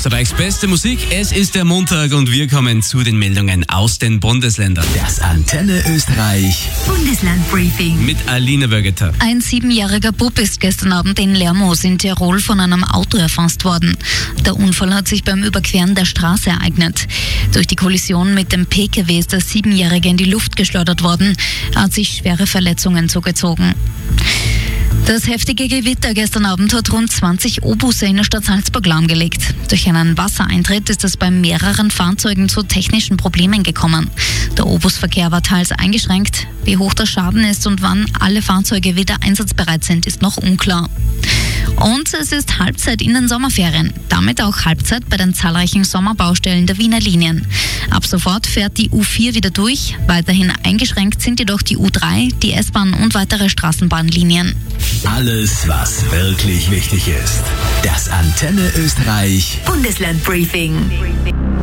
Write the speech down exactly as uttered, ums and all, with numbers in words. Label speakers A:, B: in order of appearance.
A: Österreichs beste Musik. Es ist der Montag und wir kommen zu den Meldungen aus den Bundesländern.
B: Das Antenne Österreich
C: Bundeslandbriefing
A: Mit Alina Wögeter.
D: Ein siebenjähriger Bub ist gestern Abend in Lermoos in Tirol von einem Auto erfasst worden. Der Unfall hat sich beim Überqueren der Straße ereignet. Durch die Kollision mit dem P K W ist der Siebenjährige in die Luft geschleudert worden. Er hat sich schwere Verletzungen zugezogen. Das heftige Gewitter gestern Abend hat rund zwanzig O-Busse in der Stadt Salzburg lahmgelegt. Durch einen Wassereintritt ist es bei mehreren Fahrzeugen zu technischen Problemen gekommen. Der O-Bus-Verkehr war teils eingeschränkt. Wie hoch der Schaden ist und wann alle Fahrzeuge wieder einsatzbereit sind, ist noch unklar. Und es ist Halbzeit in den Sommerferien. Damit auch Halbzeit bei den zahlreichen Sommerbaustellen der Wiener Linien. Ab sofort fährt die U vier wieder durch. Weiterhin eingeschränkt sind jedoch die U drei, die S-Bahn und weitere Straßenbahnlinien.
B: Alles, was wirklich wichtig ist. Das Antenne Österreich
C: Bundeslandbriefing.